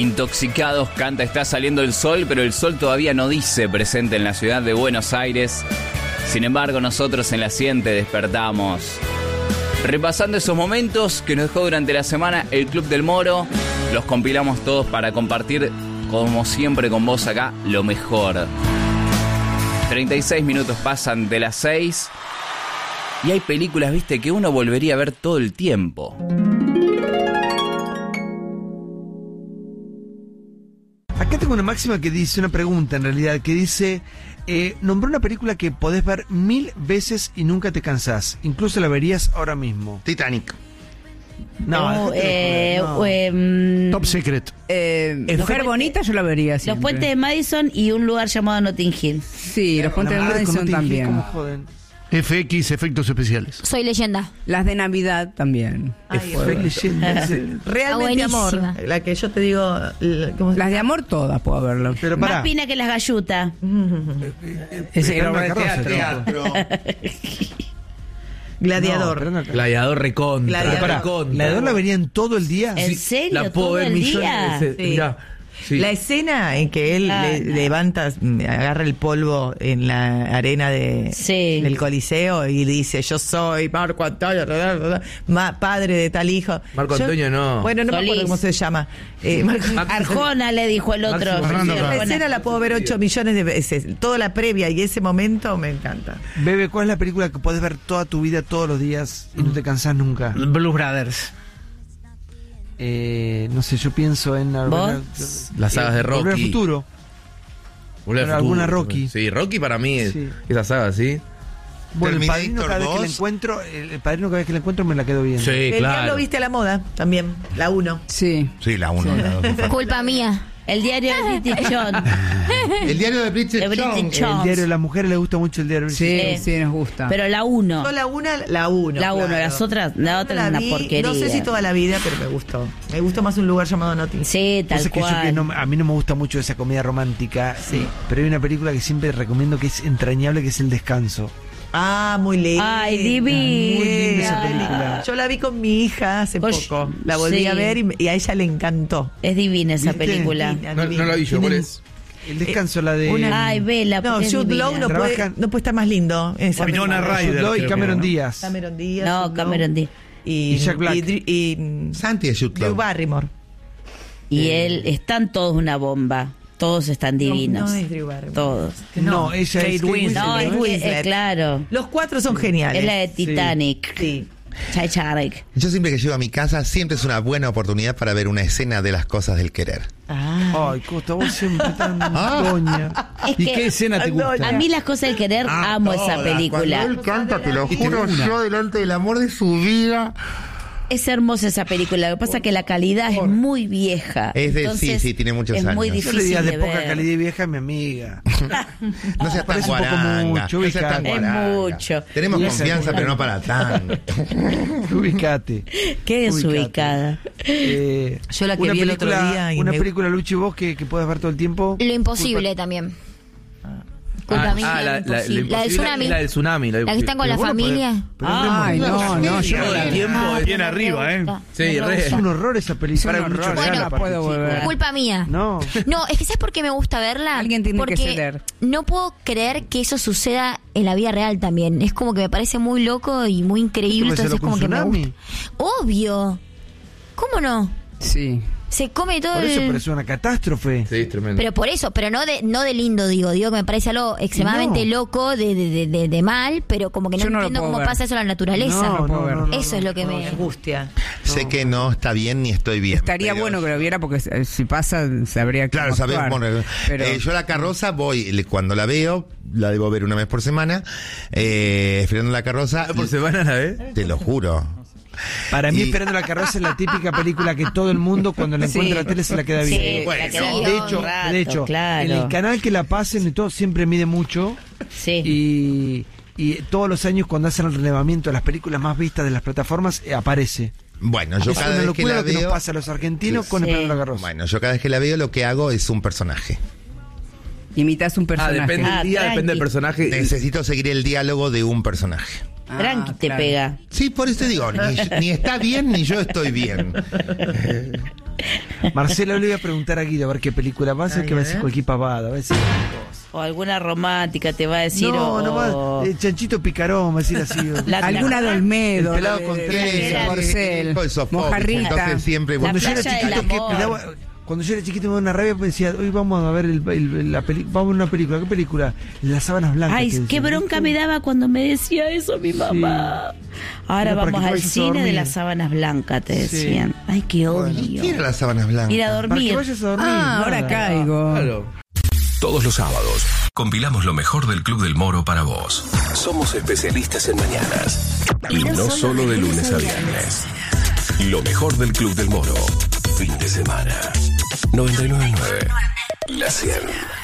Intoxicados canta Está saliendo el sol, pero el sol todavía no dice presente en la ciudad de Buenos Aires. Sin embargo, nosotros en La Siguiente despertamos repasando esos momentos que nos dejó durante la semana el Club del Moro. Los compilamos todos para compartir, como siempre, con vos acá, lo mejor. 36 minutos pasan de las 6 y hay películas, viste, que uno volvería a ver todo el tiempo. Acá tengo una máxima que dice, una pregunta en realidad, que dice, nombró una película que podés ver 1000 veces y nunca te cansás. Incluso la verías ahora mismo. Titanic. No, Top Secret. Mujer Bonita yo la vería siempre. Los Puentes de Madison y Un lugar llamado Notting Hill. Sí, Los Puentes de Madison también. ¿Cómo joden? FX, efectos especiales. Soy Leyenda. Las de Navidad también. Soy Leyenda. Realmente Amor. La que yo te digo. Las de amor todas puedo verlo. Pero Más pará. pina que las gallutas. Ese era una obra de carroza, teatro. Gladiador. No, Gladiador recontra. Gladiador. ¿Gladiador la verían todo el día? ¿En serio? La puedo ¿Todo ver el millones día? de veces. Sí. Mirá, sí. La escena en que él levanta, agarra el polvo en la arena del Coliseo y dice: yo soy Marco Antonio, padre de tal hijo. Marco Antonio no. Bueno, no me acuerdo Solís. cómo se llama. Arjona le dijo el otro. La escena la puedo ver 8 millones de veces. Toda la previa y ese momento me encanta. Bebe, ¿cuál es la película que podés ver toda tu vida, todos los días y no te cansás nunca? Blues Brothers. No sé, yo pienso en... Las sagas de Rocky. Volver al futuro. Volver al Pero futuro. alguna Rocky. Sí, Rocky para mí es Sí. esa saga, sí. Bueno, el Terminator Padrino cada vez que 2. la encuentro, el Padrino cada vez que la encuentro me la quedo viendo. Sí, El claro. Diablo viste a la moda también, la 1. Sí. Sí, la 1. Culpa mía. El diario de Bridget Jones. El diario de Bridget Jones. El diario de las mujeres le gusta mucho el diario de Bridget Sí, sí, nos gusta. Pero la 1. Yo la 1. La 1, las otras, la otra es una porquería. No sé si toda la vida, pero me gustó. Me gustó más Un lugar llamado Notting Hill. Sí, tal Jones. Que cual. a mí no me gusta mucho esa comedia romántica, Sí. pero hay una película que siempre recomiendo que es entrañable, que es El Descanso. Ah, muy linda. Ay, divina. Muy linda esa película. Yo la vi con mi hija hace Oye, poco. La volví sí. a ver y a ella le encantó. Es divina esa ¿Viste? película. No la vi yo, ¿cuál es? El Descanso, la de... Ay, vela. No, porque es Jude Law divina. no puede Trabajan- estar más lindo. en esa Winona película. Ryder, Jude Law y creo Cameron que, ¿no? Díaz. Cameron Díaz. No, Jude Law Cameron Díaz. Y Jack Black. y Santi es Jude Drew Law. Barrymore. Y él, están todos una bomba. Todos están divinos. No es Drew Barrymore. Todos. No, ella Kate es... Winslet. No, es Winslet. claro. Los 4 son geniales. Es la de Titanic. Sí. Titanic. Yo siempre que llego a mi casa, siempre es una buena oportunidad para ver una escena de Las cosas del querer. Ay, Costa, vos siempre tan doña. Es ¿Y que qué escena te gusta? a mí las cosas del querer amo esa película. Cuando él canta, te lo juro, yo delante del amor de su vida. Es hermosa esa película. Lo que pasa es que la calidad es muy vieja. Es de- Entonces, sí, tiene muchos es muy años. Yo le difícil digas de de poca ver. calidad y vieja a mi amiga. No seas tan Parece un poco guaranga. mucho, No seas tan ubicate. Es guaranga. mucho. Tenemos Y confianza, esa- pero no para tanto. Ubicate. Qué Ubicate. desubicada. Yo la que Una vi el otro película- día y Una me- película, Luchi, vos que puedas ver todo el tiempo. Lo imposible también. Culpa mía. la Imposible. La del tsunami. La del tsunami. La que están con la familia. Ay, no, yo Todo el tiempo. Bien arriba, ¿eh? Sí, re. Es un horror esa película. Es un horror, Bueno, yo no puedo volver. Culpa mía. No. No, es que ¿sabes por qué me gusta verla? Alguien tiene que Porque ceder. no puedo creer que eso suceda en la vida real también. Es como que me parece muy loco y muy increíble. ¿Esto Entonces con como que me tsunami? gusta. Obvio. ¿Cómo no? Sí. Se come todo Por eso, el... pero es una catástrofe. Sí, es tremendo. Pero por eso, pero no de lindo, digo que me parece algo extremadamente No. loco, de mal, pero como que no Yo no lo entiendo puedo cómo ver. pasa eso en la naturaleza. No, puedo ver. Eso es lo que me... angustia. Sé que no está bien ni estoy bien. Estaría pero- bueno que lo viera porque si pasa sabría que Claro, sabés cómo... Pero yo La Carroza cuando la veo, la debo ver una vez por semana, esperando La Carroza. ¿Por semana la ves? Te lo juro. Para mí, Y- Esperando la Carroza es la típica película que todo el mundo, cuando la encuentra en la tele, se la queda Sí, bien. la queda Bueno, bien De hecho, un rato, de hecho, claro. en el canal que la pasen y todo siempre mide mucho. Sí. Y todos los años, cuando hacen el relevamiento de las películas más vistas de las plataformas, aparece. Bueno, yo Es cada una vez que locura la lo que nos veo... pasa a los argentinos con Sí. Esperando la Carroza. Bueno, yo cada vez que la veo, lo que hago es un personaje. imitas un personaje. Depende del día, tranqui. depende del personaje. Necesito seguir el diálogo de un personaje. Tranqui te claro. pega. Sí, por eso digo, ni está bien ni yo estoy bien. Marcela, le voy a preguntar a Guido a ver qué película va a ser, que va a decir cualquier pavada, va a decir o alguna romántica te va a decir. No va. Chanchito Picarón va a decir así. Alguna de Olmedo. El pelado Contreras. Porcel. Mojarrita. Entonces siempre. Cuando yo era playa del chiquito, amor. cuando yo era chiquito me daba una rabia, decía, hoy vamos a ver la película, vamos a ver una película. ¿Qué película? Las sábanas blancas. Ay, qué bronca me daba cuando me decía eso mi mamá. Ahora Era para vamos que al vayas a cine de dormir. las sábanas blancas, te Sí. decían. Ay, qué odio. ¿Qué eran las sábanas blancas? Ir a Para que dormir. vayas a dormir. Ahora nada. caigo. Claro. Todos los sábados compilamos lo mejor del Club del Moro para vos. Somos especialistas en mañanas. Y no solo de lunes a viernes. Lo mejor del Club del Moro. Fin de semana. 99.9. La 100.